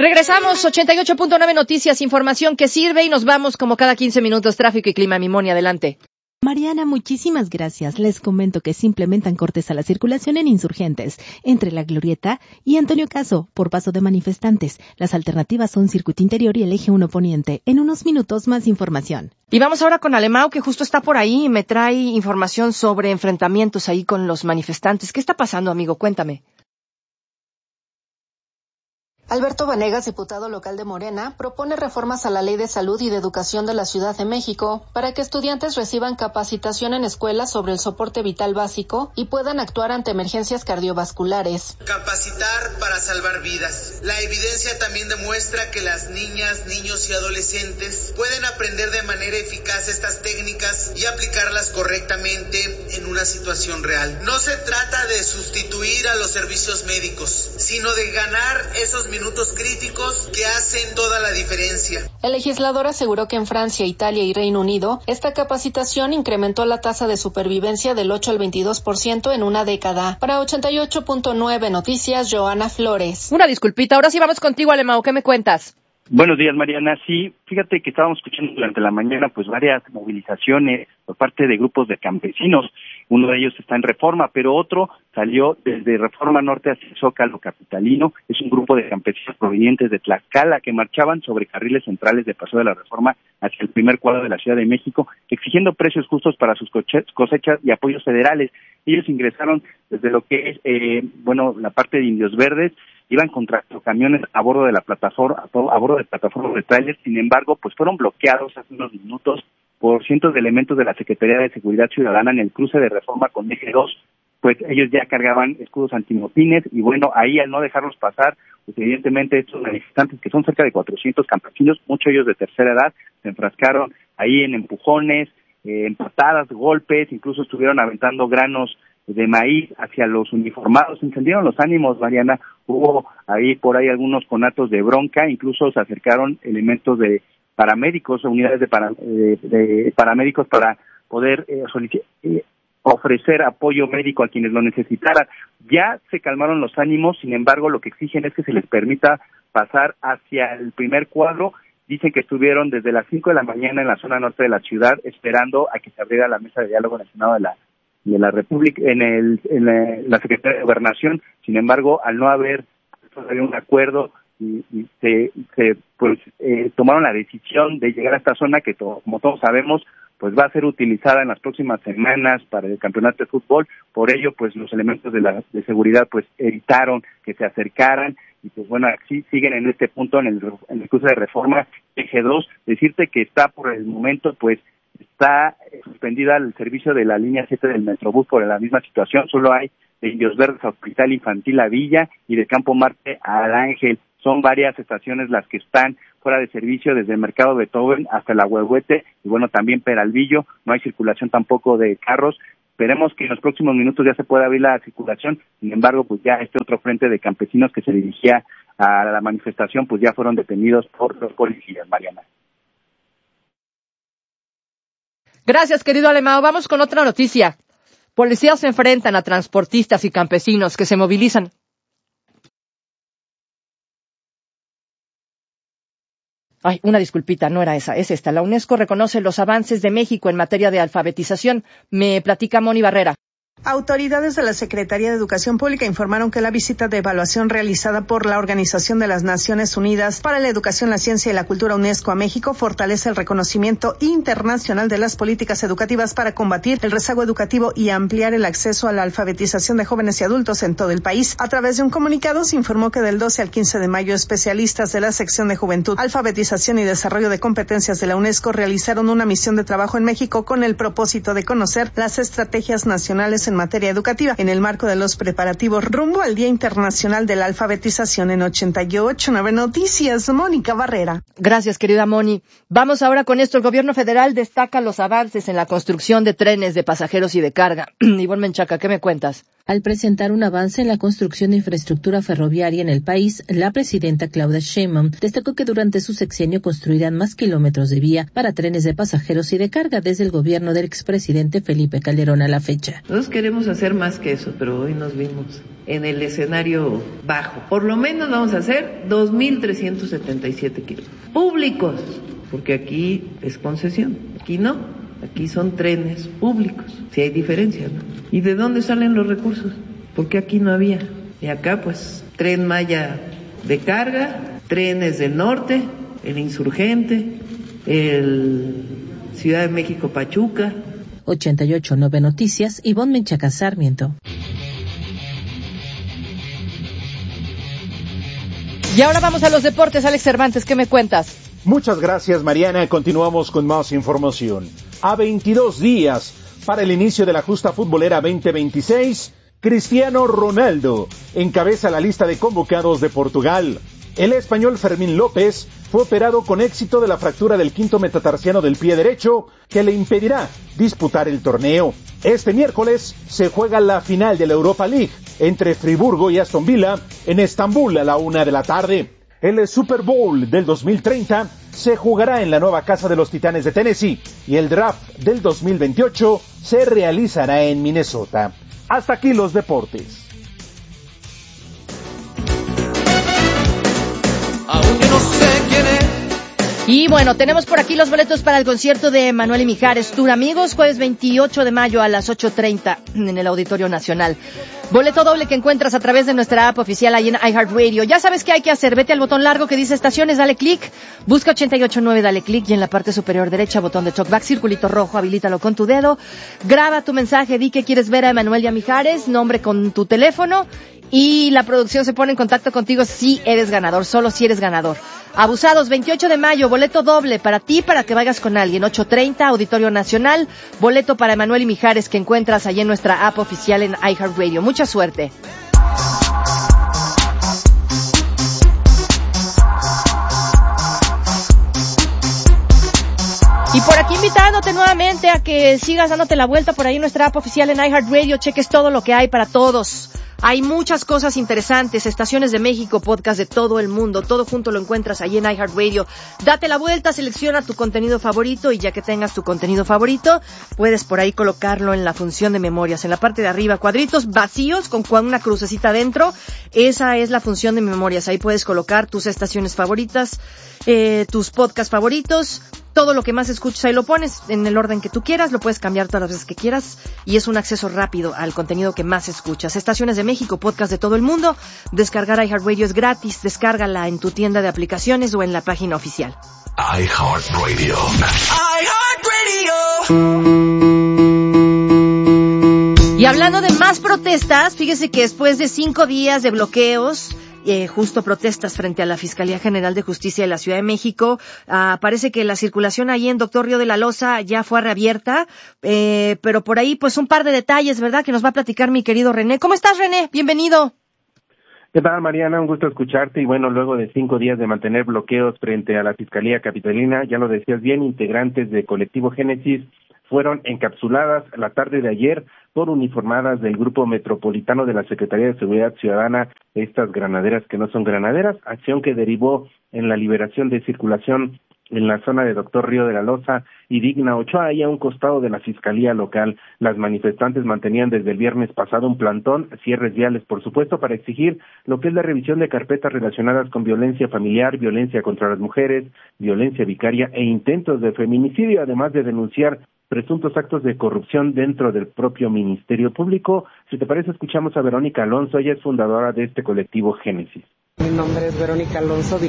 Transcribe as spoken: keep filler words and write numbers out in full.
Regresamos, ochenta y ocho punto nueve Noticias, información que sirve y nos vamos como cada quince minutos, tráfico y clima. Mimoni, adelante. Mariana, muchísimas gracias. Les comento que se implementan cortes a la circulación en Insurgentes, entre La Glorieta y Antonio Caso, por paso de manifestantes. Las alternativas son Circuito Interior y el Eje uno Poniente. En unos minutos, más información. Y vamos ahora con Alemão, que justo está por ahí y me trae información sobre enfrentamientos ahí con los manifestantes. ¿Qué está pasando, amigo? Cuéntame. Alberto Vanegas, diputado local de Morena, propone reformas a la Ley de Salud y de Educación de la Ciudad de México para que estudiantes reciban capacitación en escuelas sobre el soporte vital básico y puedan actuar ante emergencias cardiovasculares. Capacitar para salvar vidas. La evidencia también demuestra que las niñas, niños y adolescentes pueden aprender de manera eficaz estas técnicas y aplicarlas correctamente en una situación real. No se trata de sustituir a los servicios médicos, sino de ganar esos minutos críticos que hacen toda la diferencia. El legislador aseguró que en Francia, Italia y Reino Unido, esta capacitación incrementó la tasa de supervivencia del ocho al veintidós por ciento en una década. Para ochenta y ocho punto nueve Noticias, Joana Flores. Una disculpita, ahora sí vamos contigo, Alemão, ¿qué me cuentas? Buenos días, Mariana. Sí, fíjate que estábamos escuchando durante la mañana pues varias movilizaciones por parte de grupos de campesinos. Uno de ellos está en Reforma, pero otro salió desde Reforma Norte hacia Zócalo capitalino. Es un grupo de campesinos provenientes de Tlaxcala que marchaban sobre carriles centrales de Paseo de la Reforma hacia el primer cuadro de la Ciudad de México, exigiendo precios justos para sus cosechas y apoyos federales. Ellos ingresaron desde lo que es, eh, bueno, la parte de Indios Verdes, iban contra camiones a bordo de la plataforma, a bordo de plataformas de trailers. Sin embargo, pues fueron bloqueados hace unos minutos por cientos de elementos de la Secretaría de Seguridad Ciudadana en el cruce de Reforma con Eje dos, pues ellos ya cargaban escudos antimotines y bueno, ahí al no dejarlos pasar, pues evidentemente estos manifestantes, que son cerca de cuatrocientos campesinos, muchos de ellos de tercera edad, se enfrascaron ahí en empujones, eh, en patadas, golpes, incluso estuvieron aventando granos de maíz hacia los uniformados. Se encendieron los ánimos, Mariana. Hubo ahí por ahí algunos conatos de bronca, incluso se acercaron elementos de paramédicos, unidades de, para, de, de paramédicos para poder eh, solicitar, eh, ofrecer apoyo médico a quienes lo necesitaran. Ya se calmaron los ánimos, sin embargo, lo que exigen es que se les permita pasar hacia el primer cuadro. Dicen que estuvieron desde las cinco de la mañana en la zona norte de la ciudad esperando a que se abriera la mesa de diálogo en el Senado de la de la República, en el en la, la Secretaría de Gobernación. Sin embargo, al no haber todavía un acuerdo y, y se, se pues eh, tomaron la decisión de llegar a esta zona que to, como todos sabemos pues va a ser utilizada en las próximas semanas para el campeonato de fútbol. Por ello, pues los elementos de la de seguridad pues evitaron que se acercaran y pues bueno, así siguen en este punto en el en el curso de Reforma Eje dos. Decirte que está por el momento pues está suspendida el servicio de la línea siete del Metrobús por la misma situación. Solo hay de Indios Verdes a Hospital Infantil a Villa y de Campo Marte al Ángel. Son varias estaciones las que están fuera de servicio, desde el Mercado Beethoven hasta la Huehuete y bueno, también Peralvillo. No hay circulación tampoco de carros. Esperemos que en los próximos minutos ya se pueda abrir la circulación. Sin embargo, pues ya este otro frente de campesinos que se dirigía a la manifestación, pues ya fueron detenidos por los policías, Mariana. Gracias, querido Alemão. Vamos con otra noticia. Policías se enfrentan a transportistas y campesinos que se movilizan. Ay, una disculpita, no era esa, es esta. La UNESCO reconoce los avances de México en materia de alfabetización. Me platica Moni Barrera. Autoridades de la Secretaría de Educación Pública informaron que la visita de evaluación realizada por la Organización de las Naciones Unidas para la Educación, la Ciencia y la Cultura UNESCO a México fortalece el reconocimiento internacional de las políticas educativas para combatir el rezago educativo y ampliar el acceso a la alfabetización de jóvenes y adultos en todo el país. A través de un comunicado se informó que del doce al quince de mayo especialistas de la sección de Juventud, Alfabetización y Desarrollo de Competencias de la UNESCO realizaron una misión de trabajo en México con el propósito de conocer las estrategias nacionales en materia educativa en el marco de los preparativos rumbo al Día Internacional de la Alfabetización. En ochenta y ocho punto nueve Noticias, Mónica Barrera. Gracias, querida Moni. Vamos ahora con esto. El gobierno federal destaca los avances en la construcción de trenes de pasajeros y de carga. Ivonne Menchaca, ¿qué me cuentas? Al presentar un avance en la construcción de infraestructura ferroviaria en el país, la presidenta Claudia Sheinbaum destacó que durante su sexenio construirán más kilómetros de vía para trenes de pasajeros y de carga desde el gobierno del expresidente Felipe Calderón a la fecha. Nosotros queremos hacer más que eso, pero hoy nos vimos en el escenario bajo. Por lo menos vamos a hacer dos mil trescientos setenta y siete kilómetros públicos, porque aquí es concesión, aquí no, aquí son trenes públicos, si hay diferencia, ¿no? ¿Y de dónde salen los recursos? Porque aquí no había. Y acá pues Tren Maya de carga, trenes del norte, el Insurgente, el Ciudad de México Pachuca. ochenta y ocho punto nueve Noticias, Ivonne Menchaca Sarmiento. Y ahora vamos a los deportes. Alex Cervantes, ¿qué me cuentas? Muchas gracias, Mariana. Continuamos con más información. A veintidós días para el inicio de la justa futbolera veinte veintiséis, Cristiano Ronaldo encabeza la lista de convocados de Portugal. El español Fermín López fue operado con éxito de la fractura del quinto metatarsiano del pie derecho, que le impedirá disputar el torneo. Este miércoles se juega la final de la Europa League entre Friburgo y Aston Villa en Estambul a la una de la tarde. El Super Bowl del dos mil treinta se jugará en la nueva casa de los Titanes de Tennessee y el draft del dos mil veintiocho se realizará en Minnesota. Hasta aquí los deportes. Aunque no sé quién es. Y bueno, tenemos por aquí los boletos para el concierto de Manuel y Mijares Tour, amigos, jueves veintiocho de mayo a las ocho treinta en el Auditorio Nacional. Boleto doble que encuentras a través de nuestra app oficial ahí en iHeartRadio. Ya sabes qué hay que hacer, vete al botón largo que dice estaciones, dale clic, busca ochenta y ocho punto nueve, dale clic y en la parte superior derecha, botón de talkback, circulito rojo, habilítalo con tu dedo, graba tu mensaje, di que quieres ver a Manuel y a Mijares, nombre con tu teléfono y la producción se pone en contacto contigo si eres ganador, solo si eres ganador. Abusados, veintiocho de mayo, boleto doble para ti, para que vayas con alguien, ocho treinta, Auditorio Nacional, boleto para Manuel y Mijares que encuentras ahí en nuestra app oficial en iHeartRadio. Mucha suerte. Y por aquí invitándote nuevamente a que sigas dándote la vuelta por ahí en nuestra app oficial en iHeartRadio, cheques todo lo que hay para todos. Hay muchas cosas interesantes, estaciones de México, podcast de todo el mundo, todo junto lo encuentras ahí en iHeartRadio. Date la vuelta, selecciona tu contenido favorito y ya que tengas tu contenido favorito, puedes por ahí colocarlo en la función de memorias. En la parte de arriba, cuadritos vacíos con una crucecita dentro, esa es la función de memorias. Ahí puedes colocar tus estaciones favoritas, eh, tus podcasts favoritos, todo lo que más escuches ahí lo pones en el orden que tú quieras, lo puedes cambiar todas las veces que quieras y es un acceso rápido al contenido que más escuchas. Estaciones de México, podcast de todo el mundo. Descargar iHeartRadio es gratis, descárgala en tu tienda de aplicaciones o en la página oficial. iHeartRadio. iHeartRadio. Y hablando de más protestas, fíjese que después de cinco días de bloqueos, Eh, justo protestas frente a la Fiscalía General de Justicia de la Ciudad de México. Ah, parece que la circulación ahí en Doctor Río de la Loza ya fue reabierta, eh, pero por ahí pues un par de detalles, ¿verdad?, que nos va a platicar mi querido René. ¿Cómo estás, René? Bienvenido. ¿Qué tal, Mariana? Un gusto escucharte y bueno, luego de cinco días de mantener bloqueos frente a la Fiscalía Capitalina, ya lo decías bien, integrantes de Colectivo Génesis fueron encapsuladas la tarde de ayer por uniformadas del Grupo Metropolitano de la Secretaría de Seguridad Ciudadana, estas granaderas que no son granaderas, acción que derivó en la liberación de circulación en la zona de Doctor Río de la Loza y Digna Ochoa, ahí a un costado de la Fiscalía Local. Las manifestantes mantenían desde el viernes pasado un plantón, cierres viales, por supuesto, para exigir lo que es la revisión de carpetas relacionadas con violencia familiar, violencia contra las mujeres, violencia vicaria e intentos de feminicidio, además de denunciar presuntos actos de corrupción dentro del propio Ministerio Público. Si te parece, escuchamos a Verónica Alonso, ella es fundadora de este colectivo Génesis. Mi nombre es Verónica Alonso.